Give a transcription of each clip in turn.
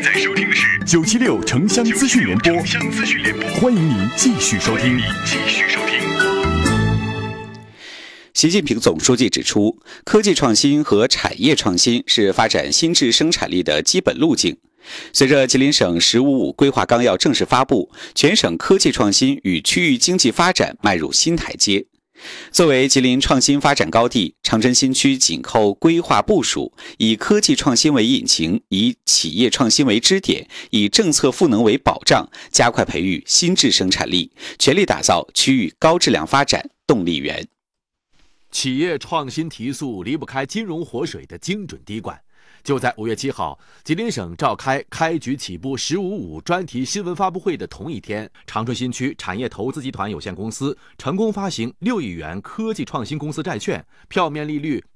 在收听的是 976城乡资讯联播，欢迎您继续收听。 习近平总书记指出，科技创新和产业创新是发展新质生产力的基本路径。随着吉林省“十五五”规划纲要正式发布，全省科技创新与区域经济发展迈入新台阶。作为吉林创新发展高地，长春新区紧扣规划部署，以科技创新为引擎，以企业创新为支点，以政策赋能为保障，加快培育新质生产力，全力打造区域高质量发展动力源。 企业创新提速离不开金融活水的精准滴灌。就在5月7号，吉林省召开开局起步“十五五”专题新闻发布会的同一天，长春新区产业投资集团有限公司成功发行6亿元科技创新公司债券，票面利率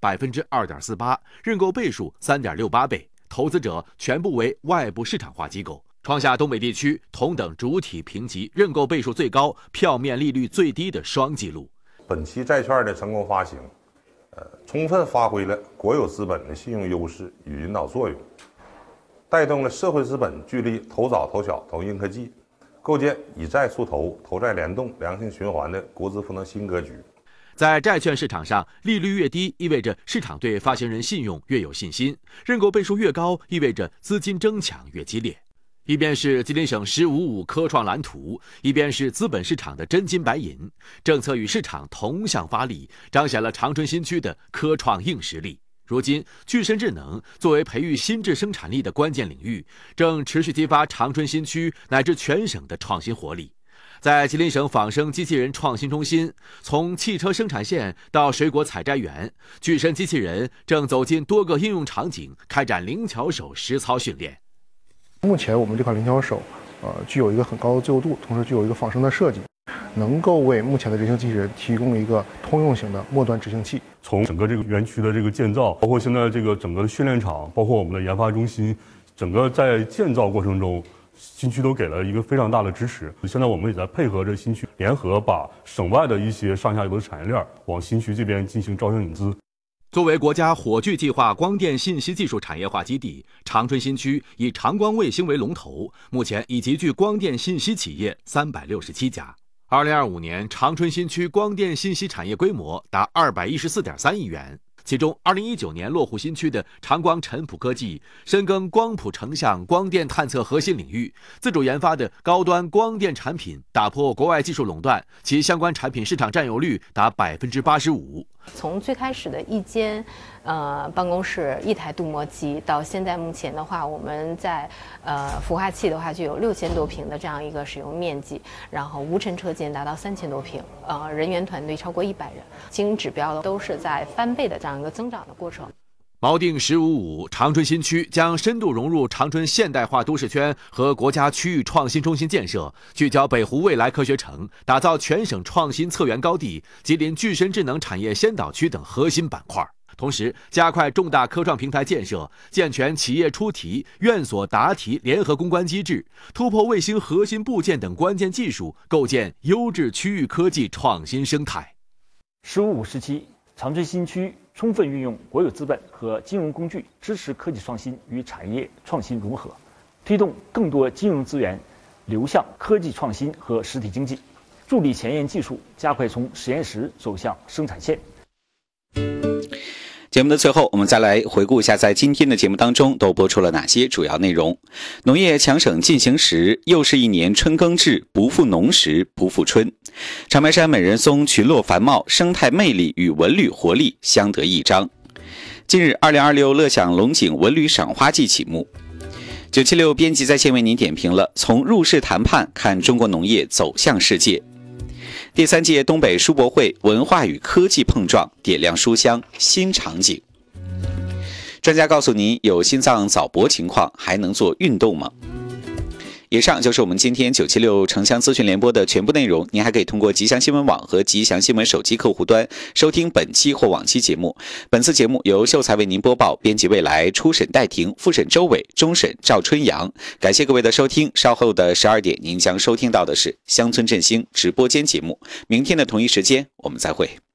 2.48%，认购倍数3.68倍，投资者全部为外部市场化机构，创下东北地区同等主体评级认购倍数最高、票面利率最低的双纪录。 本期债券的成功发行，充分发挥了国有资本的信用优势与引导作用，带动了社会资本聚力投早投小投硬科技，构建以债促投、投债联动、良性循环的国资赋能新格局。 在债券市场上，利率越低，意味着市场对发行人信用越有信心；认购倍数越高，意味着资金争抢越激烈。一边是吉林省“十五五”科创蓝图，一边是资本市场的真金白银，政策与市场同向发力，彰显了长春新区的科创硬实力。如今，具身智能作为培育新质生产力的关键领域，正持续激发长春新区乃至全省的创新活力。在吉林省仿生机器人创新中心，从汽车生产线到水果采摘园，具身机器人正走进多个应用场景，开展灵巧手实操训练。 目前我们这款灵巧手，具有一个很高的自由度，同时具有一个仿生的设计，能够为目前的人形机器人提供一个通用型的末端执行器。 从整个这个园区的这个建造，包括现在这个整个的训练场，包括我们的研发中心，整个在建造过程中，新区都给了一个非常大的支持。现在我们也在配合着新区，联合把省外的一些上下游的产业链往新区这边进行招商引资。 作为国家火炬计划光电信息技术产业化基地，长春新区以长光卫星为龙头，目前已集聚光电信息企业367家。2025年，长春新区光电信息产业规模达214.3亿元。其中，2019年落户新区的长光晨普科技深耕光谱成像光电探测核心领域，自主研发的高端光电产品打破国外技术垄断，其相关产品市场占有率达85%。 从最开始的一间办公室一台镀膜机，到现在目前的话，我们在孵化器的话就有6000多平的这样一个使用面积，然后无尘车间达到3000多平，人员团队超过100人，经营指标都是在翻倍的这样一个增长的过程。 锚定“十五五”，长春新区将深度融入长春现代化都市圈和国家区域创新中心建设，聚焦北湖未来科学城，打造全省创新策源高地、吉林具身智能产业先导区等核心板块。同时，加快重大科创平台建设，健全企业出题、院所答题联合攻关机制，突破卫星核心部件等关键技术，构建优质区域科技创新生态。 “十五五”时期，长春新区充分运用国有资本和金融工具，支持科技创新与产业创新融合，推动更多金融资源流向科技创新和实体经济，助力前沿技术加快从实验室走向生产线。 节目的最后，我们再来回顾一下在今天的节目当中都播出了哪些主要内容。农业强省进行时，又是一年春耕至，不负农时不负春。长白山美人松群落繁茂，生态魅力与文旅活力相得益彰。近日2026乐享龙井文旅赏花季启幕。976编辑在线为您点评了从入世谈判看中国农业走向世界。第3届东北书博会文化与科技碰撞，点亮书香新场景。专家告诉您，有心脏早搏情况还能做运动吗？以上就是我们今天976城乡资讯联播的全部内容。您还可以通过吉祥新闻网和吉祥新闻手机客户端收听本期或往期节目。本次节目由秀才为您播报，编辑未来，初审戴婷，复审周伟，终审赵春阳。感谢各位的收听，稍后的12点您将收听到的是乡村振兴直播间节目。明天的同一时间我们再会。